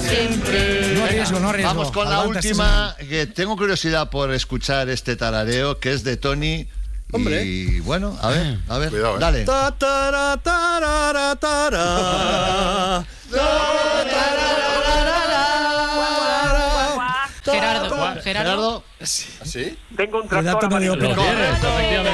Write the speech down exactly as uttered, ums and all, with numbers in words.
siempre. No arriesgo, no arriesgo. Vamos con la Aguanta última, que tengo curiosidad por escuchar este tarareo, que es de Tony. Hombre. Y bueno, a ver, a ver, Cuidado, eh. dale. Ta, tara, tarara, tara. Gerardo, Gerardo. Gerardo. ¿Así? Tengo un Le da tractor tono de amarillo. ópera. Correcto. Efectivamente.